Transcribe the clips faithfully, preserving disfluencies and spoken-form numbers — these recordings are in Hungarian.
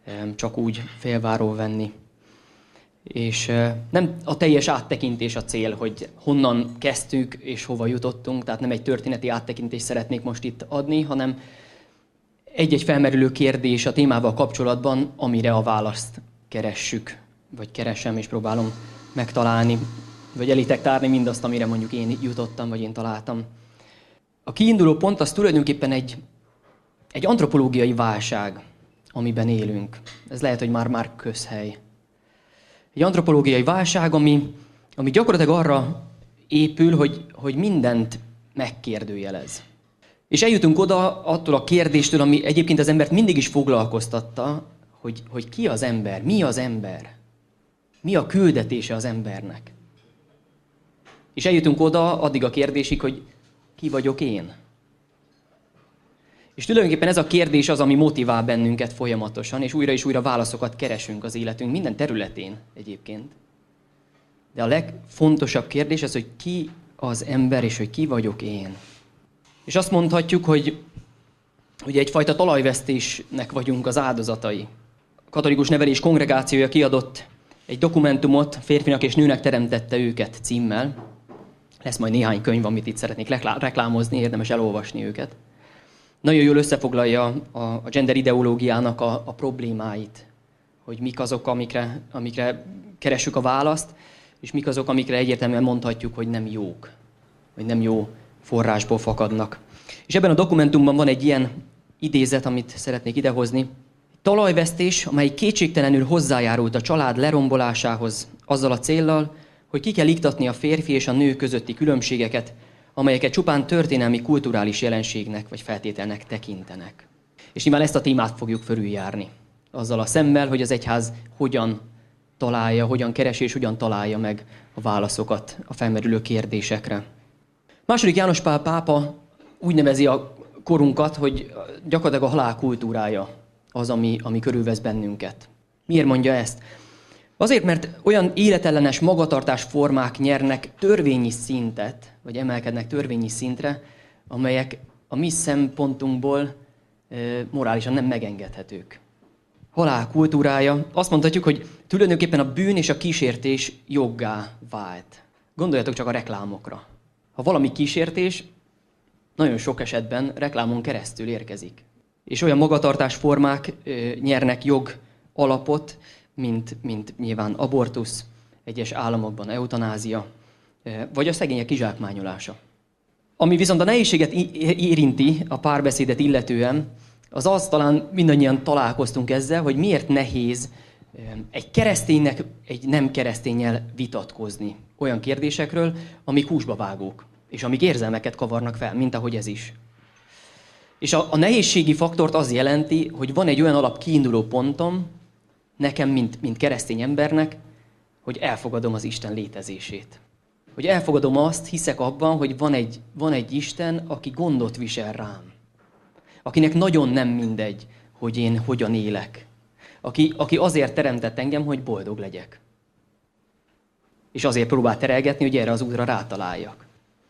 csak úgy félváról venni. És nem a teljes áttekintés a cél, hogy honnan kezdtük és hova jutottunk, tehát nem egy történeti áttekintést szeretnék most itt adni, hanem egy-egy felmerülő kérdés a témával kapcsolatban, amire a választ keressük, vagy keresem és próbálom megtalálni, vagy elétek tárni mindazt, amire mondjuk én jutottam, vagy én találtam. A kiinduló pont az tulajdonképpen egy, egy antropológiai válság, amiben élünk. Ez lehet, hogy már-már közhely. Egy antropológiai válság, ami, ami gyakorlatilag arra épül, hogy, hogy mindent megkérdőjelez. És eljutunk oda attól a kérdéstől, ami egyébként az embert mindig is foglalkoztatta, hogy, hogy ki az ember, mi az ember, mi a küldetése az embernek. És eljutunk oda addig a kérdésig, hogy ki vagyok én. És tulajdonképpen ez a kérdés az, ami motivál bennünket folyamatosan, és újra és újra válaszokat keresünk az életünk minden területén egyébként. De a legfontosabb kérdés az, hogy ki az ember, és hogy ki vagyok én. És azt mondhatjuk, hogy, hogy egyfajta talajvesztésnek vagyunk az áldozatai. A katolikus nevelés kongregációja kiadott egy dokumentumot, Férfinak és nőnek teremtette őket címmel. Lesz majd néhány könyv, amit itt szeretnék reklámozni, érdemes elolvasni őket. Nagyon jól összefoglalja a gender ideológiának a, a problémáit, hogy mik azok, amikre, amikre keressük a választ, és mik azok, amikre egyértelműen mondhatjuk, hogy nem jók, vagy nem jó forrásból fakadnak. És ebben a dokumentumban van egy ilyen idézet, amit szeretnék idehozni. Talajvesztés, amely kétségtelenül hozzájárult a család lerombolásához, azzal a céllal, hogy ki kell iktatni a férfi és a nő közötti különbségeket, amelyeket csupán történelmi, kulturális jelenségnek vagy feltételnek tekintenek. És nyilván ezt a témát fogjuk fölüljárni. Azzal a szemmel, hogy az egyház hogyan találja, hogyan keresi és hogyan találja meg a válaszokat a felmerülő kérdésekre. Második János Pál pápa úgy nevezi a korunkat, hogy gyakorlatilag a halál kultúrája az, ami, ami körülvesz bennünket. Miért mondja ezt? Azért, mert olyan életellenes magatartás formák nyernek törvényi szintet, vagy emelkednek törvényi szintre, amelyek a mi szempontunkból e, morálisan nem megengedhetők. Halál kultúrája, azt mondhatjuk, hogy tulajdonképpen a bűn és a kísértés joggá vált. Gondoljatok csak a reklámokra. Ha valami kísértés, nagyon sok esetben reklámon keresztül érkezik. És olyan magatartásformák e, nyernek jog alapot, mint, mint nyilván abortusz, egyes államokban eutanázia, vagy a szegények kizsákmányolása. Ami viszont a nehézséget érinti, a párbeszédet illetően, az az, talán mindannyian találkoztunk ezzel, hogy miért nehéz egy kereszténynek egy nem kereszténnyel vitatkozni olyan kérdésekről, amik húsba vágók, és amik érzelmeket kavarnak fel, mint ahogy ez is. És a, a nehézségi faktort az jelenti, hogy van egy olyan alap kiinduló pontom, nekem, mint, mint keresztény embernek, hogy elfogadom az Isten létezését. Hogy elfogadom azt, hiszek abban, hogy van egy, van egy Isten, aki gondot visel rám. Akinek nagyon nem mindegy, hogy én hogyan élek. Aki, aki azért teremtett engem, hogy boldog legyek. És azért próbál terelgetni, hogy erre az útra rátaláljak.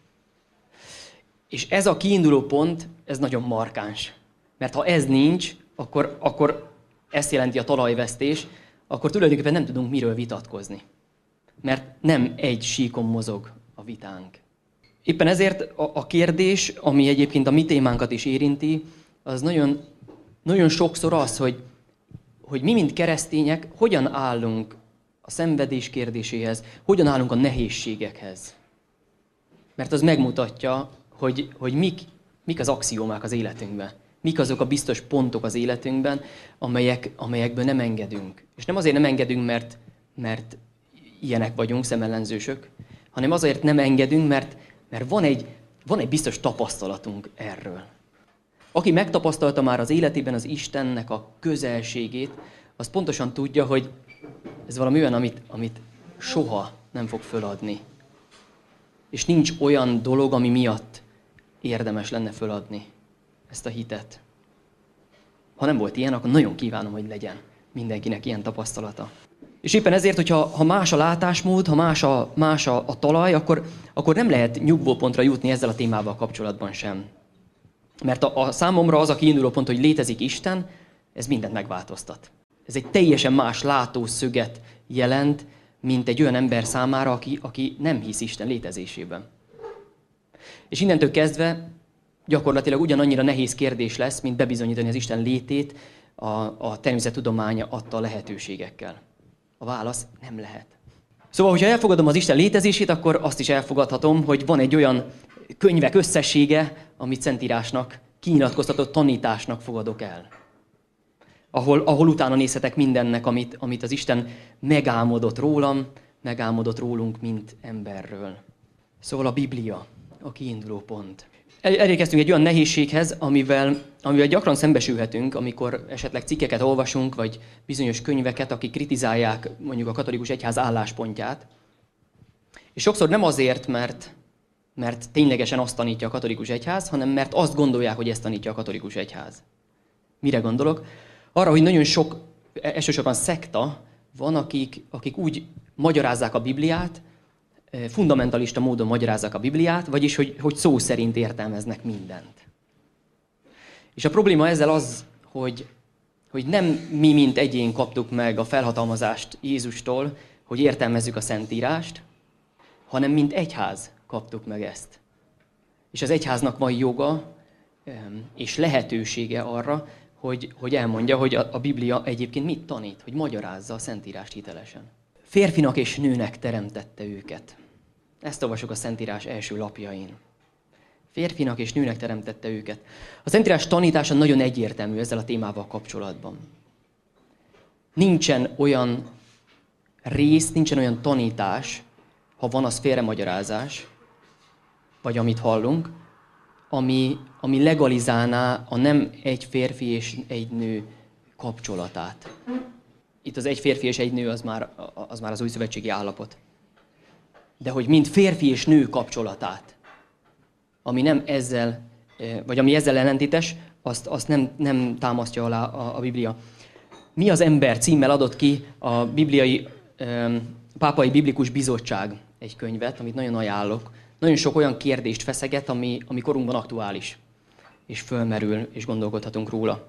És ez a kiinduló pont, ez nagyon markáns. Mert ha ez nincs, akkor, akkor ezt jelenti a talajvesztés, akkor tulajdonképpen nem tudunk miről vitatkozni. Mert nem egy síkon mozog a vitánk. Éppen ezért a, a kérdés, ami egyébként a mi témánkat is érinti, az nagyon, nagyon sokszor az, hogy, hogy mi, mint keresztények, hogyan állunk a szenvedés kérdéséhez, hogyan állunk a nehézségekhez. Mert az megmutatja, hogy, hogy mik, mik az axiómák az életünkben. Mik azok a biztos pontok az életünkben, amelyek, amelyekből nem engedünk. És nem azért nem engedünk, mert, mert ilyenek vagyunk, szemellenzősök, hanem azért nem engedünk, mert, mert van, egy, van egy biztos tapasztalatunk erről. Aki megtapasztalta már az életében az Istennek a közelségét, az pontosan tudja, hogy ez valami olyan, amit, amit soha nem fog föladni. És nincs olyan dolog, ami miatt érdemes lenne föladni ezt a hitet. Ha nem volt ilyen, akkor nagyon kívánom, hogy legyen mindenkinek ilyen tapasztalata. És éppen ezért, hogyha ha más a látásmód, ha más a, más a, a talaj, akkor, akkor nem lehet nyugvópontra jutni ezzel a témával kapcsolatban sem. Mert a, a számomra az a kiinduló pont, hogy létezik Isten, ez mindent megváltoztat. Ez egy teljesen más látószöget jelent, mint egy olyan ember számára, aki, aki nem hisz Isten létezésében. És innentől kezdve gyakorlatilag ugyanannyira nehéz kérdés lesz, mint bebizonyítani az Isten létét a, a természettudománya adta lehetőségekkel. A válasz nem lehet. Szóval, hogyha elfogadom az Isten létezését, akkor azt is elfogadhatom, hogy van egy olyan könyvek összessége, amit Szentírásnak, kinyilatkoztatott tanításnak fogadok el. Ahol, ahol utána nézhetek mindennek, amit, amit az Isten megálmodott rólam, megálmodott rólunk, mint emberről. Szóval a Biblia, a kiinduló pont. Elérkeztünk egy olyan nehézséghez, amivel, amivel gyakran szembesülhetünk, amikor esetleg cikkeket olvasunk, vagy bizonyos könyveket, akik kritizálják mondjuk a katolikus egyház álláspontját. És sokszor nem azért, mert, mert ténylegesen azt tanítja a katolikus egyház, hanem mert azt gondolják, hogy ezt tanítja a katolikus egyház. Mire gondolok? Arra, hogy nagyon sok, elsősorban szekta van, akik, akik úgy magyarázzák a Bibliát, fundamentalista módon magyarázzák a Bibliát, vagyis hogy, hogy szó szerint értelmeznek mindent. És a probléma ezzel az, hogy, hogy nem mi, mint egyén kaptuk meg a felhatalmazást Jézustól, hogy értelmezzük a Szentírást, hanem mint egyház kaptuk meg ezt. És az egyháznak van joga és lehetősége arra, hogy, hogy elmondja, hogy a, a Biblia egyébként mit tanít, hogy magyarázza a Szentírást hitelesen. Férfinak és nőnek teremtette őket. Ezt olvasok a Szentírás első lapjain. Férfinak és nőnek teremtette őket. A Szentírás tanítása nagyon egyértelmű ezzel a témával kapcsolatban. Nincsen olyan rész, nincsen olyan tanítás, ha van, az félremagyarázás, vagy amit hallunk, ami, ami legalizálná a nem egy férfi és egy nő kapcsolatát. Itt az egy férfi és egy nő az már az, már az új szövetségi állapot. De hogy mind férfi és nő kapcsolatát, ami nem ezzel, vagy ami ezzel ellentétes, azt, azt nem, nem támasztja alá a, a Biblia. Mi az ember címmel adott ki a bibliai, Pápai Biblikus Bizottság egy könyvet, amit nagyon ajánlok. Nagyon sok olyan kérdést feszeget, ami, ami korunkban aktuális, és fölmerül, és gondolkodhatunk róla.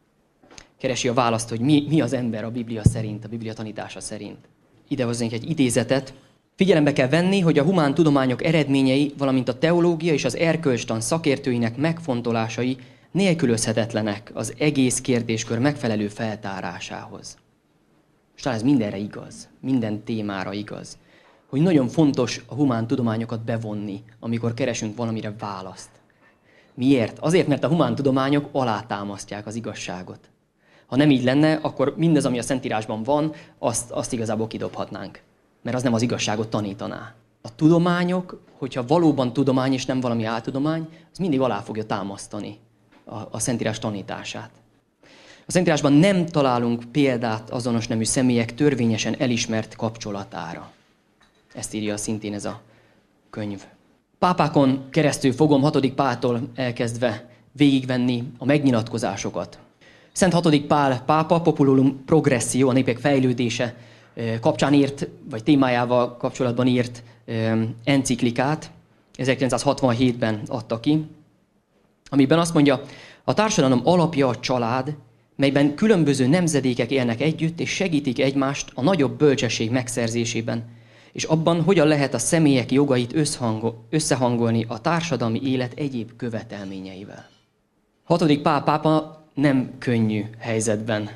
Keresi a választ, hogy mi, mi az ember a Biblia szerint, a Biblia tanítása szerint. Ide hozzánk egy idézetet. Figyelembe kell venni, hogy a humán tudományok eredményei, valamint a teológia és az erkölcstan szakértőinek megfontolásai nélkülözhetetlenek az egész kérdéskör megfelelő feltárásához. És talán ez mindenre igaz, minden témára igaz, hogy nagyon fontos a humán tudományokat bevonni, amikor keresünk valamire választ. Miért? Azért, mert a humán tudományok alátámasztják az igazságot. Ha nem így lenne, akkor mindez, ami a Szentírásban van, azt, azt igazából kidobhatnánk. Mert az nem az igazságot tanítaná. A tudományok, hogyha valóban tudomány és nem valami áltudomány, az mindig alá fogja támasztani a, a Szentírás tanítását. A Szentírásban nem találunk példát azonos nemű személyek törvényesen elismert kapcsolatára. Ezt írja szintén ez a könyv. Pápákon keresztül fogom hatodik Páltól elkezdve végigvenni a megnyilatkozásokat. Szent hatodik Pál pápa Populum Progressio, a népek fejlődése kapcsán írt, vagy témájával kapcsolatban írt enciklikát, ezerkilencszázhatvanhétben adta ki, amiben azt mondja, a társadalom alapja a család, melyben különböző nemzedékek élnek együtt, és segítik egymást a nagyobb bölcsesség megszerzésében, és abban, hogyan lehet a személyek jogait összehangolni a társadalmi élet egyéb követelményeivel. Hatodik Pál pápa nem könnyű helyzetben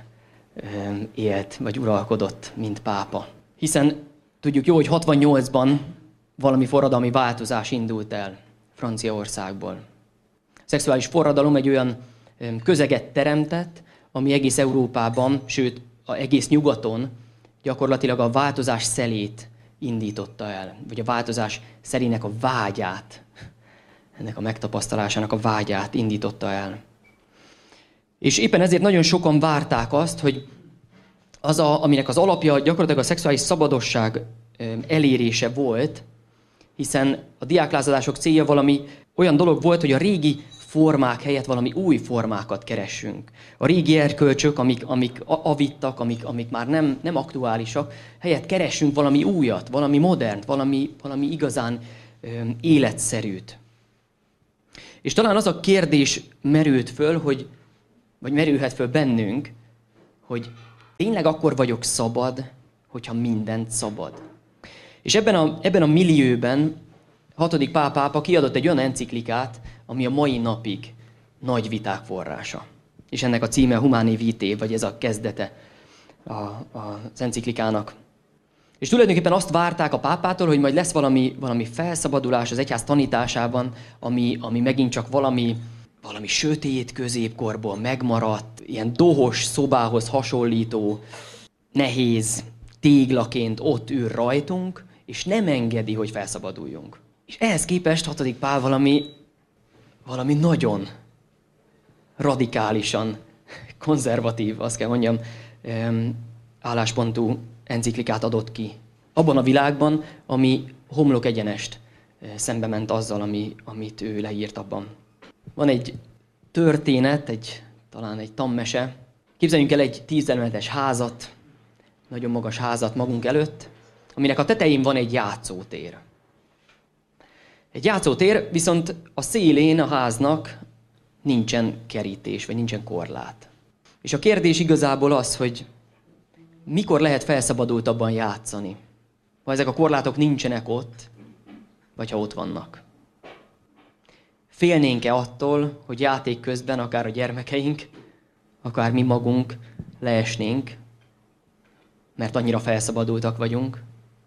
élt, vagy uralkodott, mint pápa. Hiszen tudjuk jó, hogy hatvannyolcban valami forradalmi változás indult el Franciaországból. A szexuális forradalom egy olyan közeget teremtett, ami egész Európában, sőt, az egész nyugaton gyakorlatilag a változás szelét indította el, vagy a változás szelének a vágyát, ennek a megtapasztalásának a vágyát indította el. És éppen ezért nagyon sokan várták azt, hogy az, a, aminek az alapja gyakorlatilag a szexuális szabadosság elérése volt, hiszen a diáklázadások célja valami olyan dolog volt, hogy a régi formák helyett valami új formákat keressünk. A régi erkölcsök, amik, amik avittak, amik, amik már nem, nem aktuálisak, helyett keressünk valami újat, valami modernt, valami, valami igazán ö, életszerűt. És talán az a kérdés merült föl, hogy, vagy merülhet föl bennünk, hogy Tényleg akkor vagyok szabad, hogyha mindent szabad. És ebben a, ebben a millióben hatodik Pál pápa kiadott egy olyan enciklikát, ami a mai napig nagy viták forrása. És ennek a címe Humani Vitae, vagy ez a kezdete a, a, az enciklikának. És tulajdonképpen azt várták a pápától, hogy majd lesz valami, valami felszabadulás az egyház tanításában, ami, ami megint csak valami, valami sötét középkorból megmaradt, ilyen dohos szobához hasonlító, nehéz téglaként ott ül rajtunk, és nem engedi, hogy felszabaduljunk. És ehhez képest hatodik Pál valami, valami nagyon radikálisan konzervatív, azt kell mondjam, álláspontú enciklikát adott ki. Abban a világban, ami homlok egyenest szembe ment azzal, ami, amit ő leírt abban. Van egy történet, egy, talán egy tanmese. Képzeljünk el egy tízemeletes házat, nagyon magas házat magunk előtt, aminek a tetején van egy játszótér. Egy játszótér, viszont a szélén a háznak nincsen kerítés, vagy nincsen korlát. És a kérdés igazából az, hogy mikor lehet felszabadultabban játszani? Ha ezek a korlátok nincsenek ott, vagy ha ott vannak. Félnénk-e attól, hogy játék közben akár a gyermekeink, akár mi magunk leesnénk, mert annyira felszabadultak vagyunk,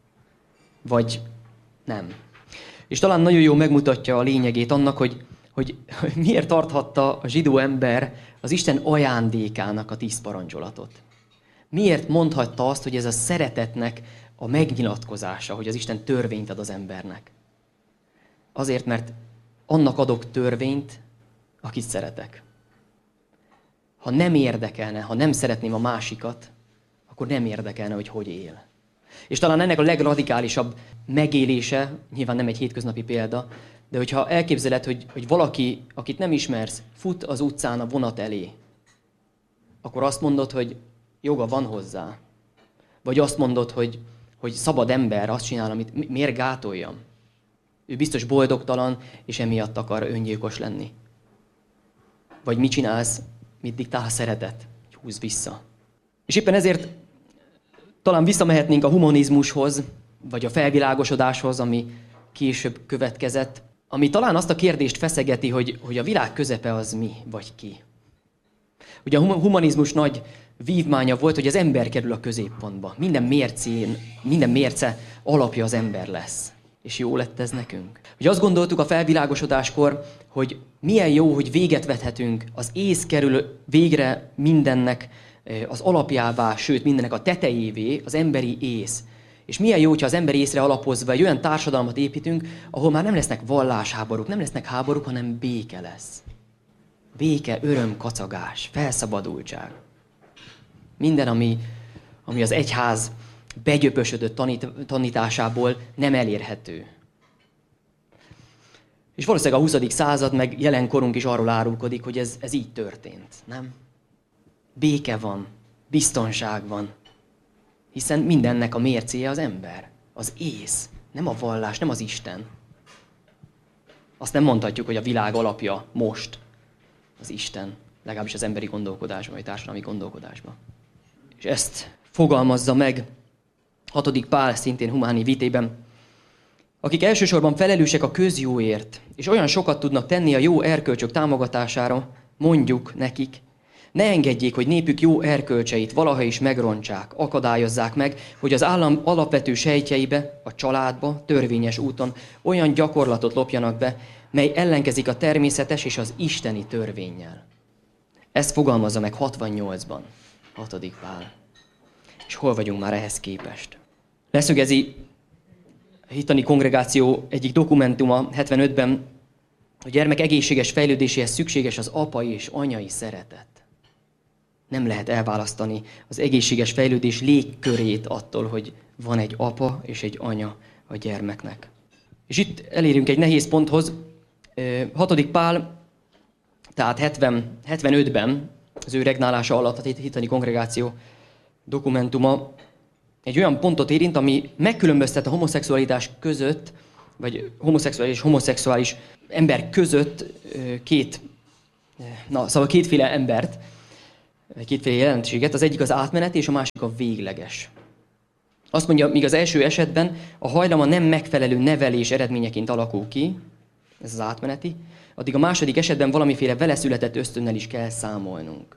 vagy nem. És talán nagyon jól megmutatja a lényegét annak, hogy, hogy, hogy miért tarthatta a zsidó ember az Isten ajándékának a tíz parancsolatot. Miért mondhatta azt, hogy ez a szeretetnek a megnyilatkozása, hogy az Isten törvényt ad az embernek? Azért, mert annak adok törvényt, akit szeretek. Ha nem érdekelne, ha nem szeretném a másikat, akkor nem érdekelne, hogy hogy él. És talán ennek a legradikálisabb megélése, nyilván nem egy hétköznapi példa, de hogyha elképzeled, hogy, hogy valaki, akit nem ismersz, fut az utcán a vonat elé, akkor azt mondod, hogy joga van hozzá. Vagy azt mondod, hogy, hogy szabad ember, azt csinál, amit miért gátoljam. Ő biztos boldogtalan, és emiatt akar öngyilkos lenni. Vagy mit csinálsz, mit diktál a szeretet? Húzz vissza. És éppen ezért talán visszamehetnénk a humanizmushoz, vagy a felvilágosodáshoz, ami később következett, ami talán azt a kérdést feszegeti, hogy, hogy a világ közepe az mi, vagy ki. Ugye a humanizmus nagy vívmánya volt, hogy az ember kerül a középpontba. Minden mércén, minden mérce alapja az ember lesz. És jó lett ez nekünk. Ugye azt gondoltuk a felvilágosodáskor, hogy milyen jó, hogy véget vethetünk, az ész kerül végre mindennek az alapjává, sőt mindennek a tetejévé, az emberi ész. És milyen jó, hogyha az emberi észre alapozva egy olyan társadalmat építünk, ahol már nem lesznek vallásháborúk, nem lesznek háborúk, hanem béke lesz. Béke, öröm, kacagás, felszabadultság. Minden, ami, ami az egyház begyöpösödött tanít, tanításából nem elérhető. És valószínűleg a huszadik század, meg jelenkorunk is arról árulkodik, hogy ez, ez így történt, nem? Béke van, biztonság van, hiszen mindennek a mércéje az ember, az ész, nem a vallás, nem az Isten. Azt nem mondhatjuk, hogy a világ alapja most az Isten, legalábbis az emberi gondolkodásban, vagy társadalmi gondolkodásban. És ezt fogalmazza meg hatodik Pál, szintén Humani Vitae-ben, akik elsősorban felelősek a közjóért, és olyan sokat tudnak tenni a jó erkölcsök támogatására, mondjuk nekik, ne engedjék, hogy népük jó erkölcseit valaha is megrontsák, akadályozzák meg, hogy az állam alapvető sejtjeibe, a családba, törvényes úton olyan gyakorlatot lopjanak be, mely ellenkezik a természetes és az isteni törvénnyel. Ezt fogalmazza meg hatvannyolcban, hatodik Pál. És hol vagyunk már ehhez képest? Leszögezi a hittani kongregáció egyik dokumentuma hetvenötben, a gyermek egészséges fejlődéséhez szükséges az apai és anyai szeretet. Nem lehet elválasztani az egészséges fejlődés légkörét attól, hogy van egy apa és egy anya a gyermeknek. És itt elérünk egy nehéz ponthoz. hatodik Pál, tehát hetven, hetvenötben, az ő regnálása alatt a hittani kongregáció dokumentuma egy olyan pontot érint, ami megkülönböztet a homoszexualitás között, vagy homoszexuális és homoszexuális ember között két, na, szóval kétféle embert. kétféle jelentőséget, az egyik az átmeneti, és a másik a végleges. Azt mondja, míg az első esetben a hajlam a nem megfelelő nevelés eredményeként alakul ki, ez az átmeneti, addig a második esetben valamiféle veleszületett ösztönnel is kell számolnunk.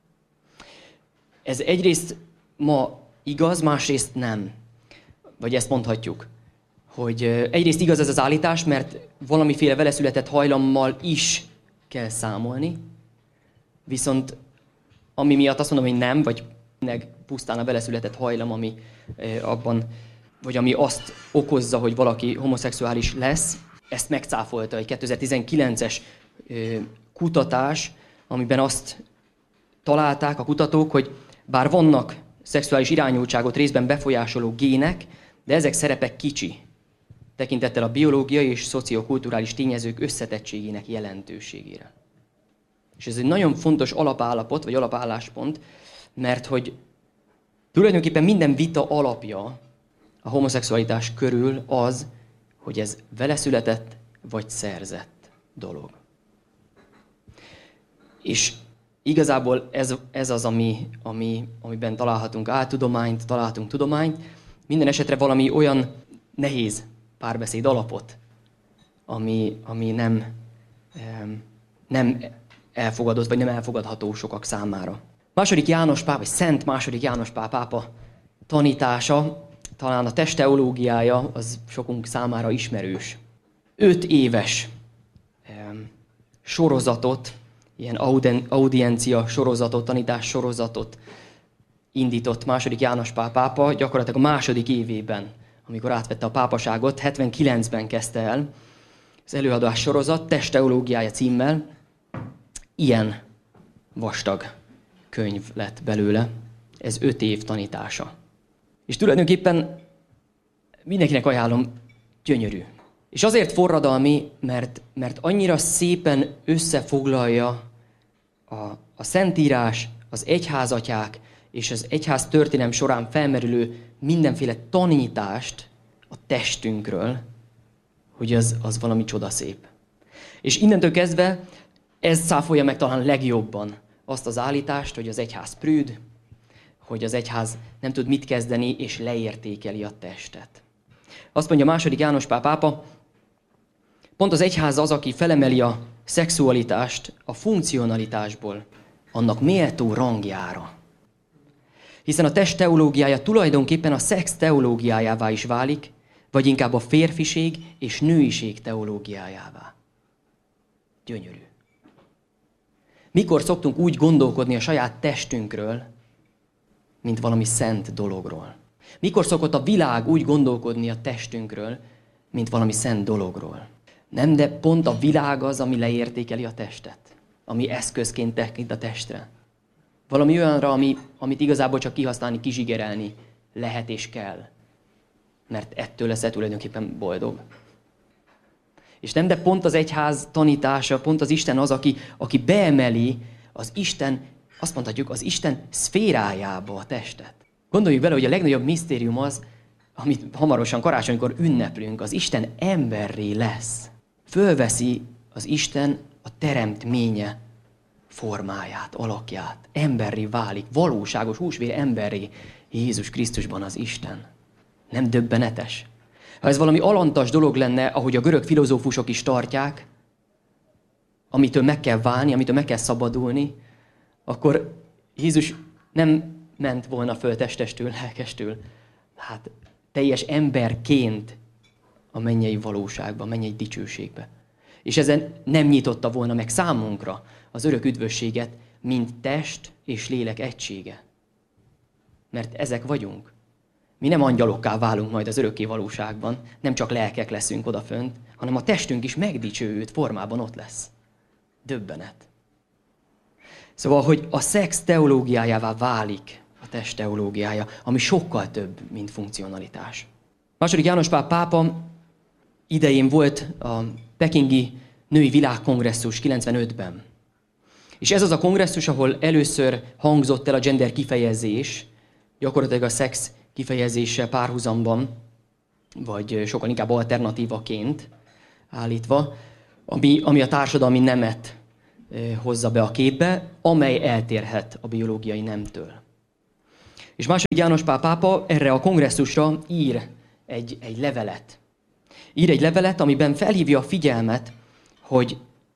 Ez egyrészt ma igaz, másrészt nem. Vagy ezt mondhatjuk, hogy egyrészt igaz ez az állítás, mert valamiféle veleszületett hajlammal is kell számolni, viszont ami miatt azt mondom, hogy nem, vagy pusztán a veleszületett hajlam, ami abban, vagy ami azt okozza, hogy valaki homoszexuális lesz, ezt megcáfolta egy kétezer-tizenkilences kutatás, amiben azt találták a kutatók, hogy bár vannak szexuális irányultságot részben befolyásoló gének, de ezek szerepe kicsi, tekintettel a biológiai és szociokulturális tényezők összetettségének jelentőségére. És ez egy nagyon fontos alapállapot, vagy alapálláspont, mert hogy tulajdonképpen minden vita alapja a homoszexualitás körül az, hogy ez veleszületett vagy szerzett dolog. És igazából ez, ez az, ami, ami, amiben találhatunk áltudományt, találhatunk tudományt, minden esetre valami olyan nehéz párbeszéd alapot, ami, ami nem, nem elfogadott, vagy nem elfogadható sokak számára. Második János Pál, vagy Szent második János Pál pápa tanítása, talán a testteológiája, az sokunk számára ismerős. Öt éves sorozatot, ilyen audiencia sorozatot, tanítás sorozatot indított második János Pál pápa, gyakorlatilag a második évében, amikor átvette a pápaságot, hetvenkilencben kezdte el az előadás sorozat, testteológiája címmel. Ilyen vastag könyv lett belőle, ez öt év tanítása. És tulajdonképpen mindenkinek ajánlom, gyönyörű. És azért forradalmi, mert, mert annyira szépen összefoglalja a, a Szentírás, az egyházatyák és az egyház történelem során felmerülő mindenféle tanítást a testünkről, hogy az, az valami csodaszép. És innentől kezdve ez cáfolja meg talán legjobban azt az állítást, hogy az egyház prűd, hogy az egyház nem tud mit kezdeni, és leértékeli a testet. Azt mondja második János Pál pápa, pont az egyház az, aki felemeli a szexualitást a funkcionalitásból, annak méltó rangjára. Hiszen a test teológiája tulajdonképpen a szex teológiájává is válik, vagy inkább a férfiség és nőiség teológiájává. Gyönyörű. Mikor szoktunk úgy gondolkodni a saját testünkről, mint valami szent dologról? Mikor szokott a világ úgy gondolkodni a testünkről, mint valami szent dologról? Nem, de pont a világ az, ami leértékeli a testet. Ami eszközként tekint a testre. Valami olyanra, ami, amit igazából csak kihasználni, kizsigerelni lehet és kell. Mert ettől lesz tulajdonképpen boldog. És nem, de pont az egyház tanítása, pont az Isten az, aki, aki beemeli az Isten, azt mondhatjuk, az Isten szférájába a testet. Gondoljuk bele, hogy a legnagyobb misztérium az, amit hamarosan karácsonykor ünneplünk, az Isten emberré lesz. Fölveszi az Isten a teremtménye formáját, alakját. Emberré válik, valóságos húsvér emberré Jézus Krisztusban az Isten. Nem döbbenetes? Ha ez valami alantas dolog lenne, ahogy a görög filozófusok is tartják, amitől meg kell válni, amitől meg kell szabadulni, akkor Jézus nem ment volna föl testestől, lelkestől. Hát teljes emberként a mennyei valóságba, a mennyei dicsőségbe. És ezen nem nyitotta volna meg számunkra az örök üdvösséget, mint test és lélek egysége. Mert ezek vagyunk. Mi nem angyalokká válunk majd az örökké valóságban, nem csak lelkek leszünk odafönt, hanem a testünk is megdicsőült formában ott lesz. Döbbenet. Szóval, hogy a szex teológiájává válik a test teológiája, ami sokkal több, mint funkcionalitás. második János Pál pápa idején volt a pekingi női világkongresszus kilencvenötben. És ez az a kongresszus, ahol először hangzott el a gender kifejezés, gyakorlatilag a szex kifejezéssel párhuzamban, vagy sokkal inkább alternatívaként állítva, ami, ami a társadalmi nemet hozza be a képbe, amely eltérhet a biológiai nemtől. És második János Pál pápa erre a kongresszusra ír egy, egy levelet. Ír egy levelet, amiben felhívja a figyelmet, hogy,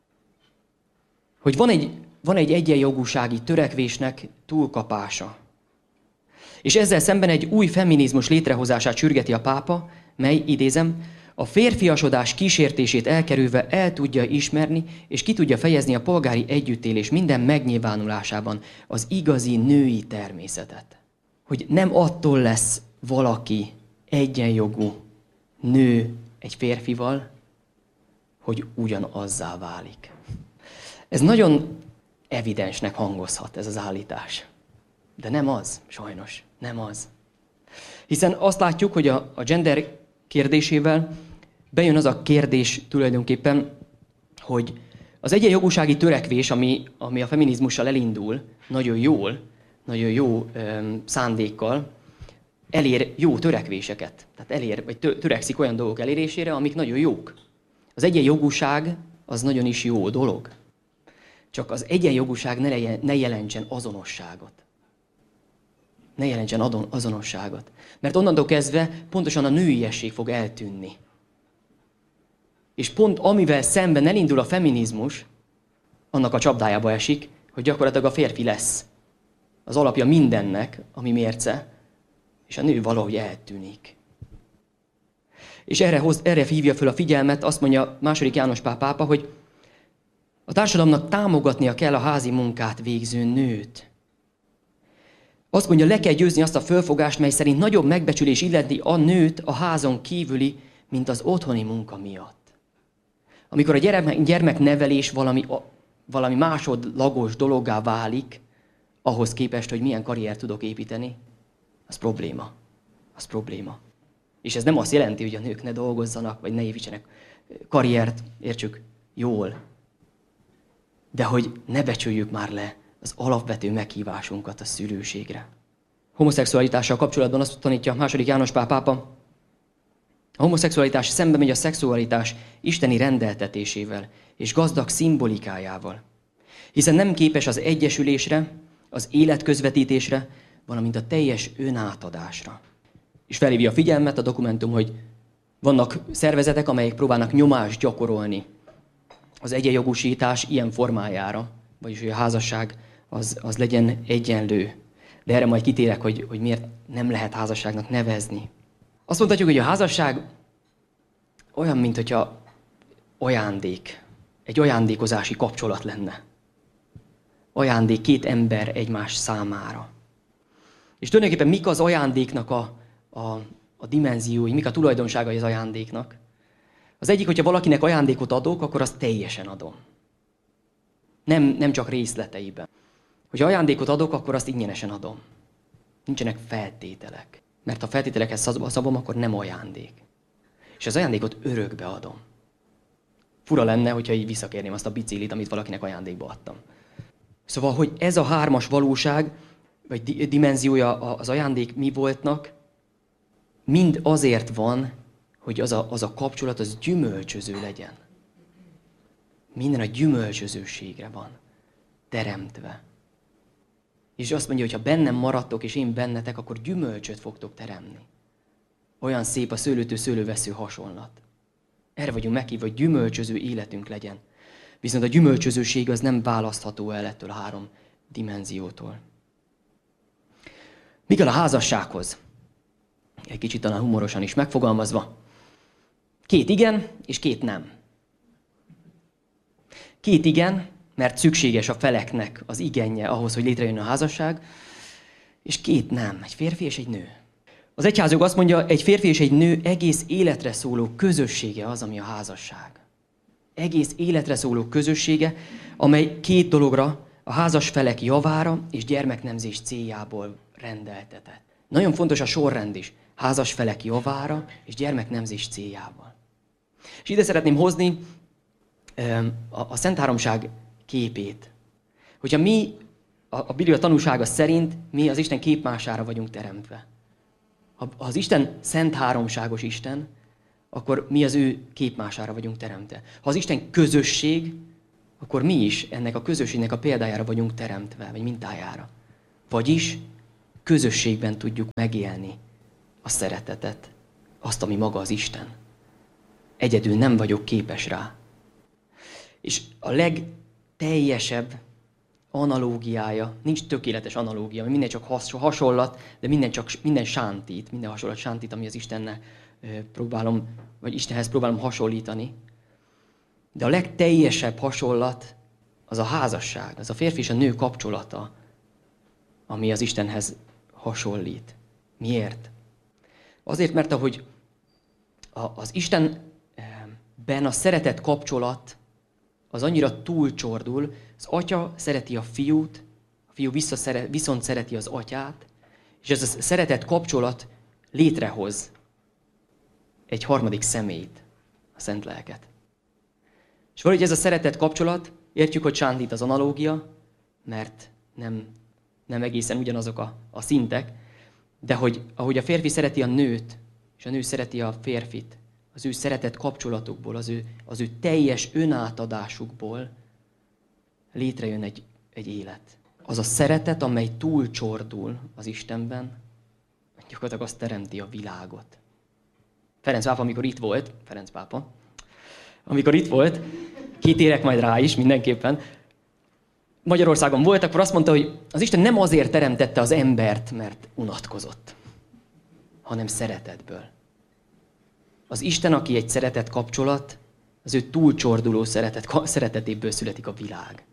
hogy van egy, van egy egyenjogúsági törekvésnek túlkapása. És ezzel szemben egy új feminizmus létrehozását sürgeti a pápa, mely, idézem, a férfiasodás kísértését elkerülve el tudja ismerni, és ki tudja fejezni a polgári együttélés minden megnyilvánulásában az igazi női természetet. Hogy nem attól lesz valaki egyenjogú nő egy férfival, hogy ugyanazzá válik. Ez nagyon evidensnek hangozhat, ez az állítás. De nem az, sajnos, nem az. Hiszen azt látjuk, hogy a, a gender kérdésével bejön az a kérdés tulajdonképpen, hogy az egyenjogúsági törekvés, ami, ami a feminizmussal elindul, nagyon jól, nagyon jó öm, szándékkal, elér jó törekvéseket. Tehát elér, vagy törekszik olyan dolgok elérésére, amik nagyon jók. Az egyenjogúság az nagyon is jó dolog. Csak az egyenjogúság ne, legyen, ne jelentsen azonosságot. Ne jelentsen adon, azonosságot. Mert onnantól kezdve pontosan a nőiesség fog eltűnni. És pont amivel szemben elindul a feminizmus, annak a csapdájába esik, hogy gyakorlatilag a férfi lesz az alapja mindennek, ami mérce, és a nő valahogy eltűnik. És erre, hoz, erre hívja föl a figyelmet, azt mondja második János Pál pápa, hogy a társadalomnak támogatnia kell a házi munkát végző nőt. Azt mondja, le kell győzni azt a fölfogást, mely szerint nagyobb megbecsülés illeti a nőt a házon kívüli, mint az otthoni munka miatt. Amikor a gyermek, gyermeknevelés valami, valami másodlagos dologgá válik, ahhoz képest, hogy milyen karriert tudok építeni, az probléma. Az probléma. És ez nem azt jelenti, hogy a nők ne dolgozzanak, vagy ne építsenek karriert, értsük, jól. De hogy ne becsüljük már le az alapvető meghívásunkat a szülőségre. Homoszexualitással kapcsolatban azt tanítja második János Pál pápa, a homoszexualitás szembe megy a szexualitás isteni rendeltetésével és gazdag szimbolikájával. Hiszen nem képes az egyesülésre, az életközvetítésre, valamint a teljes önátadásra. És felhívja a figyelmet a dokumentum, hogy vannak szervezetek, amelyek próbálnak nyomást gyakorolni az egyenjogúsítás ilyen formájára, vagyis hogy a házasság az, az legyen egyenlő. De erre majd kitérek, hogy, hogy miért nem lehet házasságnak nevezni. Azt mondhatjuk, hogy a házasság olyan, mint hogyha ajándék, egy ajándékozási kapcsolat lenne. Ajándék két ember egymás számára. És tulajdonképpen mik az ajándéknak a, a, a dimenziói, mik a tulajdonságai az ajándéknak? Az egyik, hogyha valakinek ajándékot adok, akkor azt teljesen adom. Nem, nem csak részleteiben. Hogyha ajándékot adok, akkor azt ingyenesen adom. Nincsenek feltételek. Mert ha feltételekhez szabom, akkor nem ajándék. És az ajándékot örökbe adom. Fura lenne, hogyha így visszakérném azt a biciklit, amit valakinek ajándékba adtam. Szóval, hogy ez a hármas valóság, vagy dimenziója az ajándék mi voltnak, mind azért van, hogy az a, az a kapcsolat az gyümölcsöző legyen. Minden a gyümölcsözőségre van teremtve. És azt mondja, hogy ha bennem maradtok, és én bennetek, akkor gyümölcsöt fogtok teremni. Olyan szép a szőlőtől szőlővesző hasonlat. Erre vagyunk meghívva, hogy gyümölcsöző életünk legyen. Viszont a gyümölcsözőség az nem választható el ettől a három dimenziótól. Míg a házassághoz? Egy kicsit talán humorosan is megfogalmazva. Két igen, és két nem. Két igen, mert szükséges a feleknek az igenje ahhoz, hogy létrejön a házasság, és két nem, egy férfi és egy nő. Az egyházjog azt mondja, egy férfi és egy nő egész életre szóló közössége az, ami a házasság. Egész életre szóló közössége, amely két dologra, a házas felek javára és gyermeknemzés céljából rendeltetett. Nagyon fontos a sorrend is, házas felek javára és gyermeknemzés céljával. És ide szeretném hozni a, a Szent Háromság képét. Hogyha mi, a, a Biblia tanúsága szerint, mi az Isten képmására vagyunk teremtve. Ha az Isten szent háromságos Isten, akkor mi az ő képmására vagyunk teremtve. Ha az Isten közösség, akkor mi is ennek a közösségnek a példájára vagyunk teremtve, vagy mintájára. Vagyis közösségben tudjuk megélni a szeretetet, azt, ami maga az Isten. Egyedül nem vagyok képes rá. És a legteljesebb analógiája, nincs tökéletes analógia, mert minden csak hasonlat, de minden csak minden sántít, minden hasonlat sántít, ami az Istennel próbálom, vagy Istenhez próbálom hasonlítani. De a legteljesebb hasonlat az a házasság, az a férfi és a nő kapcsolata, ami az Istenhez hasonlít. Miért? Azért, mert ahogy az Istenben a szeretet kapcsolat az annyira túlcsordul, az atya szereti a fiút, a fiú viszont szereti az atyát, és ez a szeretet kapcsolat létrehoz egy harmadik személyt, a Szent Lelket. És valahogy ez a szeretet kapcsolat, értjük, hogy sántít az analógia, mert nem, nem egészen ugyanazok a, a szintek, de hogy ahogy a férfi szereti a nőt, és a nő szereti a férfit, az ő szeretet kapcsolatukból, az ő, az ő teljes önátadásukból létrejön egy, egy élet. Az a szeretet, amely túlcsordul az Istenben, gyakorlatilag azt teremti a világot. Ferenc pápa, amikor itt volt, Ferenc pápa, amikor itt volt, kitérek majd rá is mindenképpen, Magyarországon volt, akkor azt mondta, hogy az Isten nem azért teremtette az embert, mert unatkozott, hanem szeretetből. Az Isten, aki egy szeretet kapcsolat, az ő túlcsorduló szeretet, szeretetéből születik a világ.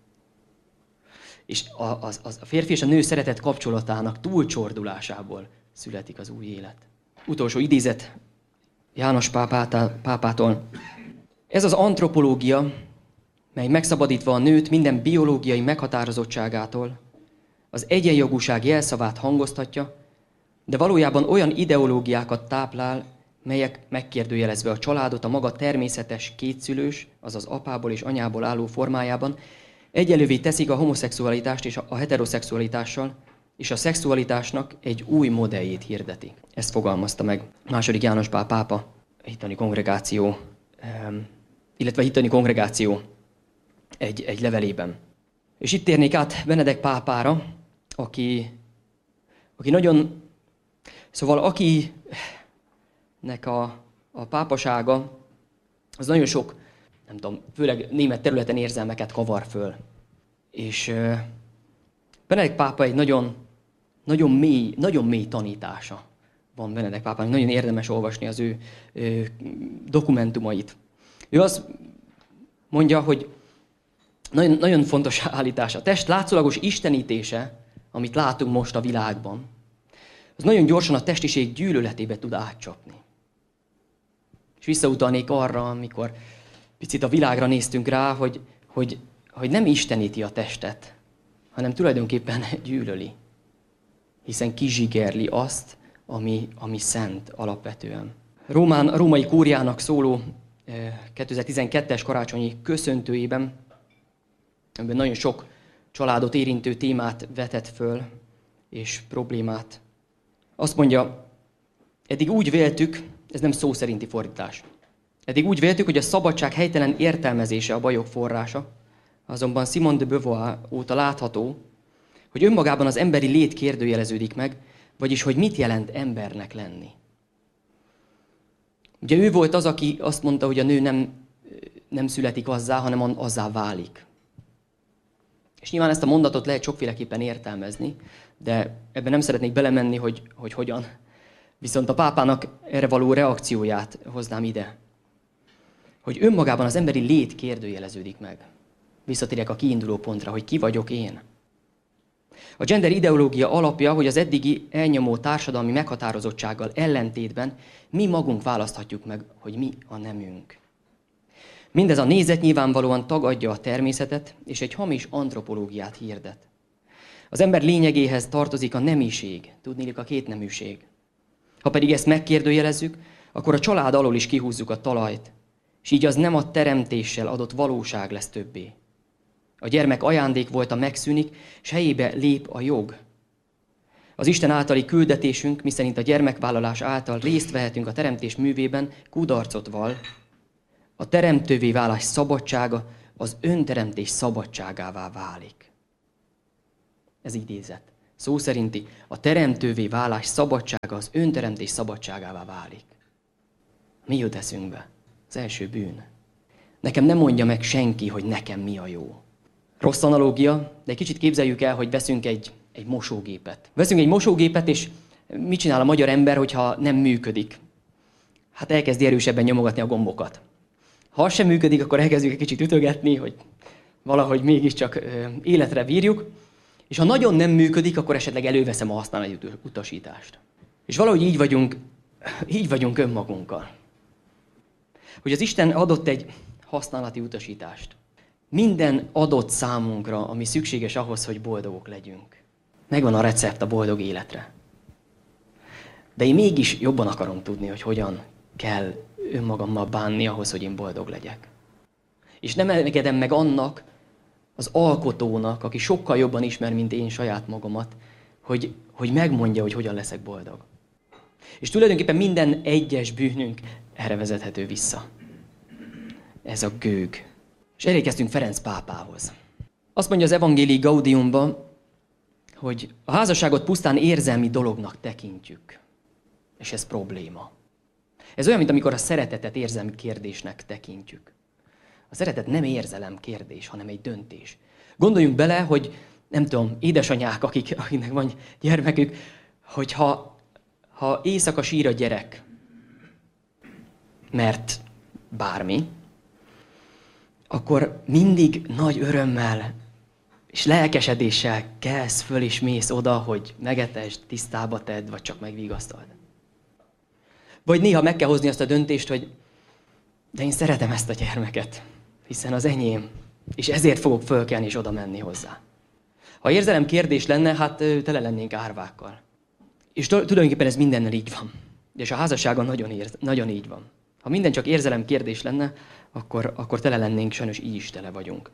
És a, a, a férfi és a nő szeretet kapcsolatának túlcsordulásából születik az új élet. Utolsó idézet János pápátá, pápától. Ez az antropológia, mely megszabadítva a nőt minden biológiai meghatározottságától, az egyenjogúság jelszavát hangoztatja, de valójában olyan ideológiákat táplál, melyek megkérdőjelezve a családot a maga természetes kétszülős, azaz apából és anyából álló formájában, egyelővé teszik a homoszexualitást és a heteroszexualitással, és a szexualitásnak egy új modelljét hirdeti. Ezt fogalmazta meg második János Pál pápa, hittani kongregáció, illetve hittani kongregáció egy, egy levelében. És itt térnék át Benedek pápára, aki, aki nagyon, szóval akinek a, a pápasága, az nagyon sok, nem tudom, főleg német területen érzelmeket kavar föl. És uh, Benedek pápa egy nagyon, nagyon mély, nagyon mély tanítása van Benedek pápának. Nagyon érdemes olvasni az ő, ő dokumentumait. Ő azt mondja, hogy nagyon, nagyon fontos állítás. A test látszólagos istenítése, amit látunk most a világban, az nagyon gyorsan a testiség gyűlöletébe tud átcsapni. És visszautalnék arra, amikor picit a világra néztünk rá, hogy, hogy, hogy nem isteníti a testet, hanem tulajdonképpen gyűlöli. Hiszen kizsigerli azt, ami, ami szent alapvetően. Rómán, a római kúriának szóló kétezer-tizenkettes karácsonyi köszöntőjében, amiben nagyon sok családot érintő témát vetett föl, és problémát. Azt mondja, eddig úgy véltük, ez nem szó szerinti fordítás, eddig úgy véltük, hogy a szabadság helytelen értelmezése a bajok forrása, azonban Simone de Beauvoir óta látható, hogy önmagában az emberi lét kérdőjeleződik meg, vagyis hogy mit jelent embernek lenni. Ugye ő volt az, aki azt mondta, hogy a nő nem, nem születik azzá, hanem azzá válik. És nyilván ezt a mondatot lehet sokféleképpen értelmezni, de ebben nem szeretnék belemenni, hogy, hogy hogyan. Viszont a pápának erre való reakcióját hoznám ide. Hogy önmagában az emberi lét kérdőjeleződik meg. Visszatérek a kiinduló pontra, hogy ki vagyok én. A gender ideológia alapja, hogy az eddigi elnyomó társadalmi meghatározottsággal ellentétben mi magunk választhatjuk meg, hogy mi a nemünk. Mindez a nézet nyilvánvalóan tagadja a természetet, és egy hamis antropológiát hirdet. Az ember lényegéhez tartozik a nemiség, tudniillik a kétneműség. Ha pedig ezt megkérdőjelezzük, akkor a család alól is kihúzzuk a talajt, és így az nem a teremtéssel adott valóság lesz többé. A gyermek ajándék volt, a megszűnik, és helyébe lép a jog. Az Isten általi küldetésünk, miszerint a gyermekvállalás által részt vehetünk a teremtés művében, kudarcot val. A teremtővé válás szabadsága az önteremtés szabadságává válik. Ez idézet. Szó szerinti, a teremtővé válás szabadsága az önteremtés szabadságává válik. Mi jut eszünkbe? Az első bűn. Nekem nem mondja meg senki, hogy nekem mi a jó. Rossz analógia, de egy kicsit képzeljük el, hogy veszünk egy, egy mosógépet. Veszünk egy mosógépet, és mit csinál a magyar ember, hogyha nem működik? Hát elkezdi erősebben nyomogatni a gombokat. Ha az sem működik, akkor elkezdjük egy kicsit ütögetni, hogy valahogy mégiscsak ö, életre bírjuk. És ha nagyon nem működik, akkor esetleg előveszem a használati utasítást. És valahogy így vagyunk, így vagyunk önmagunkkal. Hogy az Isten adott egy használati utasítást. Minden adott számunkra, ami szükséges ahhoz, hogy boldogok legyünk. Megvan a recept a boldog életre. De én mégis jobban akarom tudni, hogy hogyan kell önmagammal bánni ahhoz, hogy én boldog legyek. És nem engedem meg annak, az alkotónak, aki sokkal jobban ismer, mint én saját magamat, hogy, hogy megmondja, hogy hogyan leszek boldog. És tulajdonképpen minden egyes bűnünk erre vezethető vissza. Ez a gőg. És elérkeztünk Ferenc pápához. Azt mondja az Evangelii Gaudiumban, hogy a házasságot pusztán érzelmi dolognak tekintjük. És ez probléma. Ez olyan, mint amikor a szeretetet érzelmi kérdésnek tekintjük. A szeretet nem érzelem kérdés, hanem egy döntés. Gondoljunk bele, hogy nem tudom, édesanyák, akik, akiknek van gyermekük, hogyha ha éjszaka sír a gyerek, mert bármi, akkor mindig nagy örömmel és lelkesedéssel kelsz föl és mész oda, hogy megetesd, tisztába tedd, vagy csak megvigasztald. Vagy néha meg kell hozni azt a döntést, hogy de én szeretem ezt a gyermeket, hiszen az enyém, és ezért fogok fölkelni és oda menni hozzá. Ha érzelem kérdés lenne, hát tele lennénk árvákkal. És tulajdonképpen ez mindennel így van. És a házasságon nagyon, ér, nagyon így van. Ha minden csak érzelem kérdés lenne, akkor, akkor tele lennénk, sajnos így is tele vagyunk.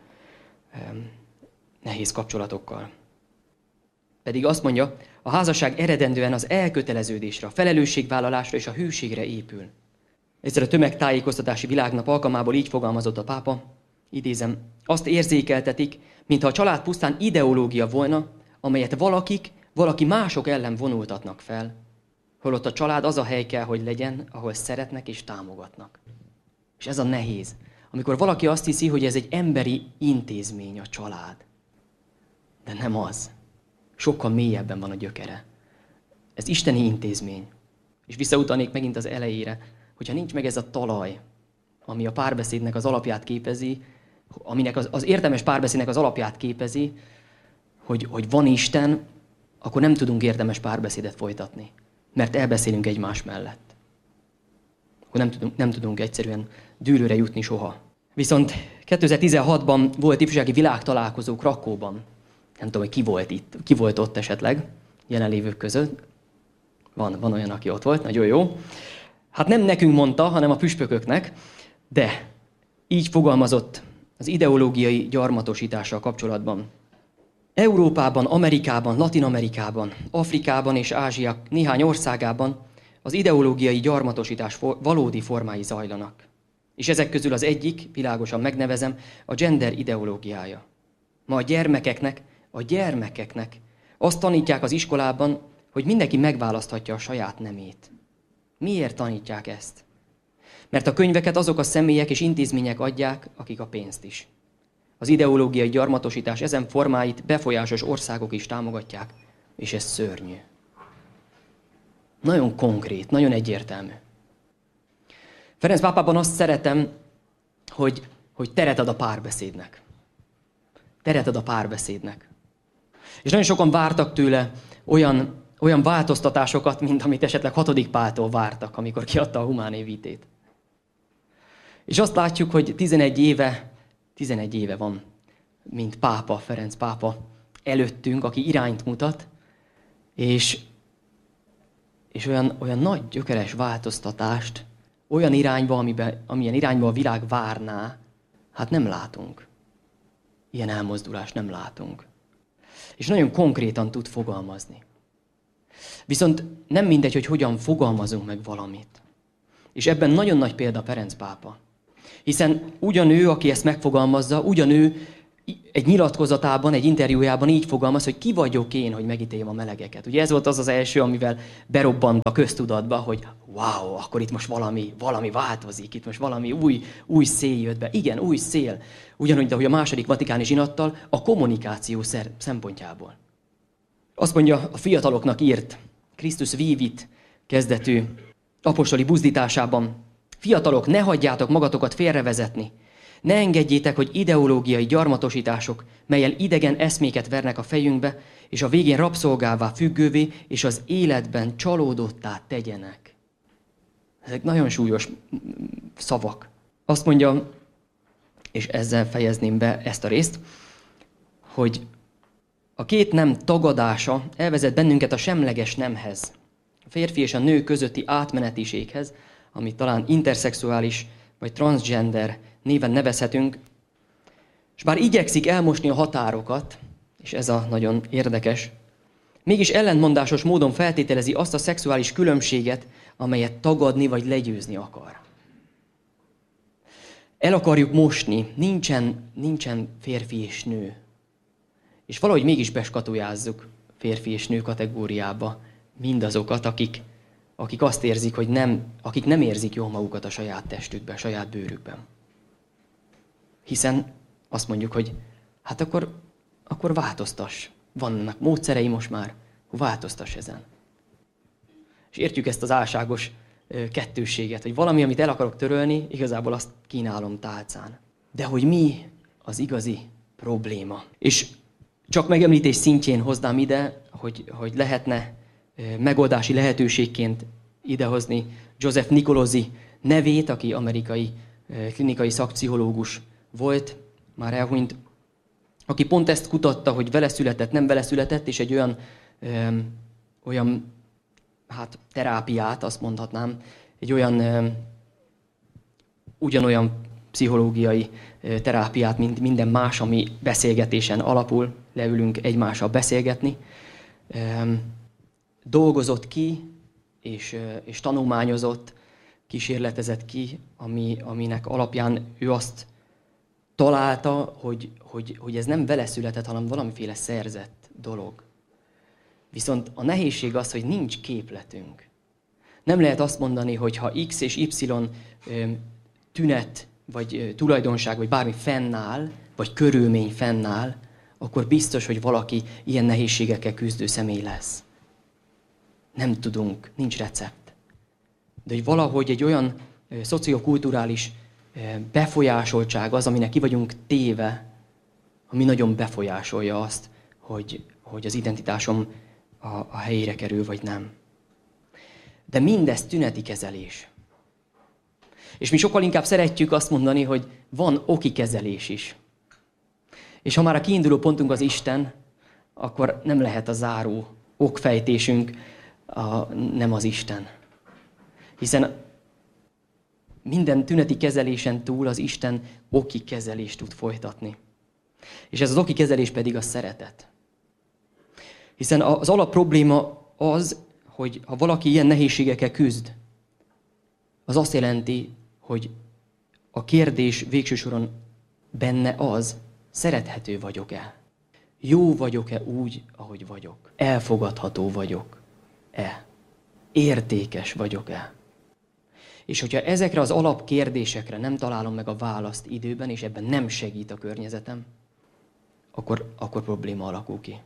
Nehéz kapcsolatokkal. Pedig azt mondja, a házasság eredendően az elköteleződésre, a felelősségvállalásra és a hűségre épül. Egyszer a tömegtájékoztatási világnap alkalmából így fogalmazott a pápa, idézem, azt érzékeltetik, mintha a család pusztán ideológia volna, amelyet valakik, valaki mások ellen vonultatnak fel, holott a család az a hely kell, hogy legyen, ahol szeretnek és támogatnak. És ez a nehéz, amikor valaki azt hiszi, hogy ez egy emberi intézmény a család. De nem az. Sokkal mélyebben van a gyökere. Ez isteni intézmény. És visszautalnék megint az elejére, hogyha nincs meg ez a talaj, ami a párbeszédnek az alapját képezi, aminek az, az értelmes párbeszédnek az alapját képezi, hogy, hogy van Isten, akkor nem tudunk értelmes párbeszédet folytatni. Mert elbeszélünk egymás mellett. Akkor nem tudunk, nem tudunk egyszerűen dűlőre jutni soha. Viszont kétezer-tizenhatban volt ifjúsági világtalálkozó Krakóban. Nem tudom, hogy ki volt itt, ki volt ott esetleg, jelenlévők között. Van, van olyan, aki ott volt, nagyon jó. Hát nem nekünk mondta, hanem a püspököknek, de így fogalmazott az ideológiai gyarmatosítással kapcsolatban. Európában, Amerikában, Latin-Amerikában, Afrikában és Ázsia néhány országában az ideológiai gyarmatosítás valódi formái zajlanak. És ezek közül az egyik, világosan megnevezem, a gender ideológiája. Ma a gyermekeknek, a gyermekeknek azt tanítják az iskolában, hogy mindenki megválaszthatja a saját nemét. Miért tanítják ezt? Mert a könyveket azok a személyek és intézmények adják, akik a pénzt is. Az ideológiai gyarmatosítás ezen formáit befolyásos országok is támogatják, és ez szörnyű. Nagyon konkrét, nagyon egyértelmű. Ferenc pápában azt szeretem, hogy, hogy teret ad a párbeszédnek. Teret ad a párbeszédnek. És nagyon sokan vártak tőle olyan, olyan változtatásokat, mint amit esetleg hatodik Páltól vártak, amikor kiadta a Humanae Vitae-t. És azt látjuk, hogy tizenegy éve, tizenegy éve van, mint pápa, Ferenc pápa előttünk, aki irányt mutat, és, és olyan, olyan nagy gyökeres változtatást, olyan irányba, amiben, amilyen irányba a világ várná, hát nem látunk. Ilyen elmozdulást nem látunk. És nagyon konkrétan tud fogalmazni. Viszont nem mindegy, hogy hogyan fogalmazunk meg valamit. És ebben nagyon nagy példa Ferenc pápa. Hiszen ugyanő, aki ezt megfogalmazza, ugyanő egy nyilatkozatában, egy interjújában így fogalmaz, hogy ki vagyok én, hogy megítéljem a melegeket. Ugye ez volt az az első, amivel berobbant a köztudatba, hogy wow, akkor itt most valami, valami változik, itt most valami új, új szél jött be. Igen, új szél. Ugyanúgy, ahogy a második vatikáni zsinattal a kommunikáció szempontjából. Azt mondja, a fiataloknak írt Christus Vivit kezdetű apostoli buzdításában: fiatalok, ne hagyjátok magatokat félrevezetni. Ne engedjétek, hogy ideológiai gyarmatosítások, mellyel idegen eszméket vernek a fejünkbe, és a végén rabszolgává, függővé, és az életben csalódottá tegyenek. Ezek nagyon súlyos szavak. Azt mondja, és ezzel fejezném be ezt a részt, hogy a két nem tagadása elvezet bennünket a semleges nemhez, a férfi és a nő közötti átmenetiséghez, amit talán interszexuális vagy transgender néven nevezhetünk, és bár igyekszik elmosni a határokat, és ez a nagyon érdekes, mégis ellentmondásos módon feltételezi azt a szexuális különbséget, amelyet tagadni vagy legyőzni akar. El akarjuk mosni, nincsen, nincsen férfi és nő. És valahogy mégis beskatujázzuk férfi és nő kategóriába mindazokat, akik, akik azt érzik, hogy nem, akik nem érzik jól magukat a saját testükben, a saját bőrükben. Hiszen azt mondjuk, hogy hát akkor, akkor változtass. Vannak módszerei most már, változtass ezen. És értjük ezt az álságos kettősséget, hogy valami, amit el akarok törölni, igazából azt kínálom tálcán. De hogy mi az igazi probléma? És csak megemlítés szintjén hoznám ide, hogy, hogy lehetne megoldási lehetőségként idehozni Joseph Nicolosi nevét, aki amerikai klinikai szakpszichológus volt, már elhunyt, aki pont ezt kutatta, hogy vele született, nem vele született, és egy olyan, ö, olyan hát, terápiát, azt mondhatnám, egy olyan ö, ugyanolyan pszichológiai ö, terápiát, mint minden más, ami beszélgetésen alapul, leülünk egymással beszélgetni, ö, dolgozott ki, és, ö, és tanulmányozott, kísérletezett ki, ami, aminek alapján ő azt találta, hogy, hogy, hogy ez nem vele született, hanem valamiféle szerzett dolog. Viszont a nehézség az, hogy nincs képletünk. Nem lehet azt mondani, hogy ha X és Y tünet, vagy tulajdonság, vagy bármi fennáll, vagy körülmény fennáll, akkor biztos, hogy valaki ilyen nehézségekkel küzdő személy lesz. Nem tudunk, nincs recept. De hogy valahogy egy olyan szociokulturális befolyásoltság az, aminek ki vagyunk téve, ami nagyon befolyásolja azt, hogy, hogy az identitásom a, a helyére kerül, vagy nem. De mindez tüneti kezelés. És mi sokkal inkább szeretjük azt mondani, hogy van oki kezelés is. És ha már a kiinduló pontunk az Isten, akkor nem lehet a záró okfejtésünk a, nem az Isten. Hiszen minden tüneti kezelésen túl az Isten oki kezelést tud folytatni. És ez az oki kezelés pedig a szeretet. Hiszen az alap probléma az, hogy ha valaki ilyen nehézségekkel küzd, az azt jelenti, hogy a kérdés végső soron benne az, szerethető vagyok-e? Jó vagyok-e úgy, ahogy vagyok? Elfogadható vagyok-e? Értékes vagyok-e? És hogyha ezekre az alapkérdésekre nem találom meg a választ időben, és ebben nem segít a környezetem, akkor, akkor probléma alakul ki.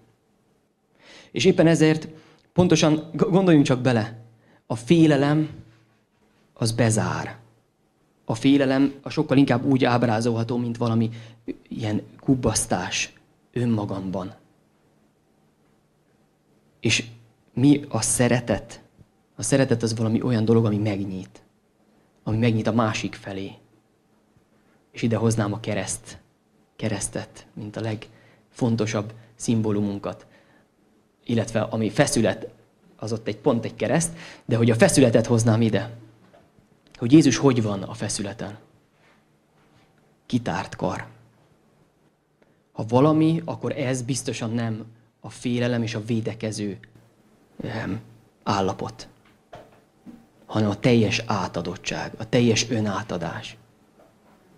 És éppen ezért pontosan gondoljunk csak bele, a félelem az bezár. A félelem a sokkal inkább úgy ábrázolható, mint valami ilyen kubbasztás önmagamban. És mi a szeretet? A szeretet az valami olyan dolog, ami megnyit. Ami megnyit a másik felé. És ide hoznám a kereszt, keresztet, mint a legfontosabb szimbólumunkat. Illetve ami feszület, az ott egy pont egy kereszt, de hogy a feszületet hoznám ide. Hogy Jézus hogy van a feszületen? Kitárt kar. Ha valami, akkor ez biztosan nem a félelem és a védekező állapot, hanem a teljes átadottság, a teljes önátadás.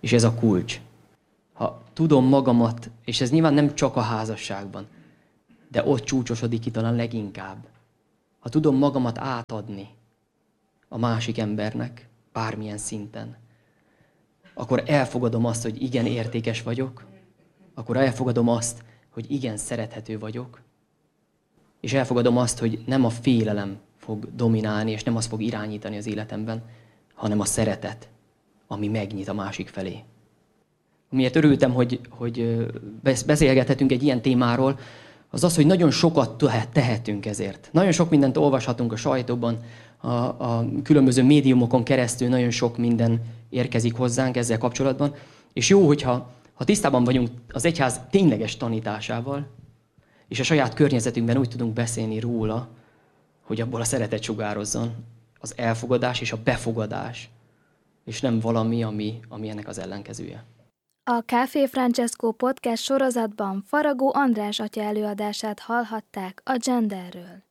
És ez a kulcs. Ha tudom magamat, és ez nyilván nem csak a házasságban, de ott csúcsosodik ki talán leginkább. Ha tudom magamat átadni a másik embernek, bármilyen szinten, akkor elfogadom azt, hogy igen, értékes vagyok, akkor elfogadom azt, hogy igen, szerethető vagyok, és elfogadom azt, hogy nem a félelem fog dominálni, és nem az fog irányítani az életemben, hanem a szeretet, ami megnyit a másik felé. Miért örültem, hogy, hogy beszélgethetünk egy ilyen témáról, az az, hogy nagyon sokat tehetünk ezért. Nagyon sok mindent olvashatunk a sajtóban, a, a különböző médiumokon keresztül nagyon sok minden érkezik hozzánk ezzel kapcsolatban. És jó, hogyha ha tisztában vagyunk az egyház tényleges tanításával, és a saját környezetünkben úgy tudunk beszélni róla, hogy abból a szeretet sugározzon, az elfogadás és a befogadás, és nem valami, ami, ami ennek az ellenkezője. A Café Francesco podcast sorozatban Faragó András atya előadását hallhatták a genderről.